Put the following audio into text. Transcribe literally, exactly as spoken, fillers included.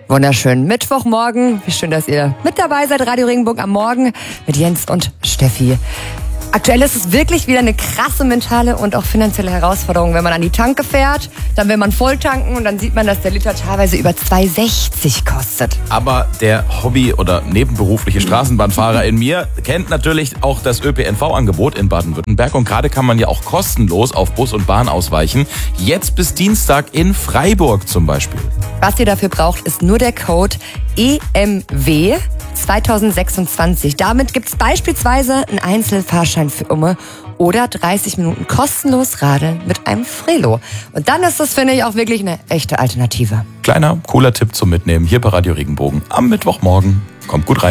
Wunderschönen Mittwochmorgen. Wie schön, dass ihr mit dabei seid. Radio Regenbogen am Morgen mit Jens und Steffi. Aktuell ist es wirklich wieder eine krasse mentale und auch finanzielle Herausforderung, wenn man an die Tanke fährt, dann will man voll tanken und dann sieht man, dass der Liter teilweise über zwei sechzig kostet. Aber der Hobby- oder nebenberufliche Straßenbahnfahrer in mir kennt natürlich auch das Ö P N V-Angebot in Baden-Württemberg und gerade kann man ja auch kostenlos auf Bus und Bahn ausweichen. Jetzt bis Dienstag in Freiburg zum Beispiel. Was ihr dafür braucht, ist nur der Code E M W zwanzig sechsundzwanzig. Damit gibt es beispielsweise einen Einzelfahrschein für Umme oder dreißig Minuten kostenlos Radeln mit einem Frelo. Und dann ist das, finde ich, auch wirklich eine echte Alternative. Kleiner, cooler Tipp zum Mitnehmen hier bei Radio Regenbogen am Mittwochmorgen. Kommt gut rein.